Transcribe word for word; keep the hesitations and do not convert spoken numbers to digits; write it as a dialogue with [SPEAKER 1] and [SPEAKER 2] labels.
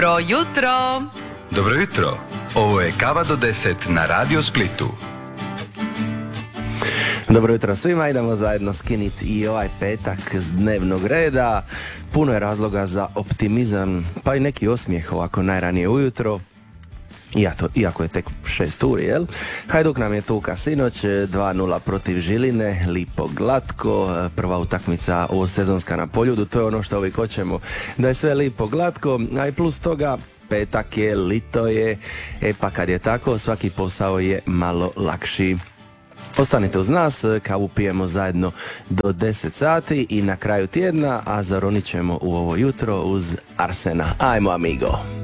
[SPEAKER 1] Dobro jutro!
[SPEAKER 2] Dobro jutro! Ovo je Kava do deset na Radio Splitu.
[SPEAKER 3] Dobro jutro svima, idemo zajedno skiniti i ovaj petak s dnevnog reda. Puno je razloga za optimizam, pa i neki osmijeh ovako najranije ujutro. Iako, iako je tek šest uri, jel? Hajduk nam je tuka sinoć, dva nula protiv Žiline, lipo glatko, prva utakmica ovo sezonska na Poljudu, to je ono što uvijek hoćemo, da je sve lipo glatko, a i plus toga petak je, lito je, e pa kad je tako svaki posao je malo lakši. Ostanite uz nas, kavu pijemo zajedno do deset sati i na kraju tjedna, a zaronit ćemo u ovo jutro uz Arsena. Ajmo amigo!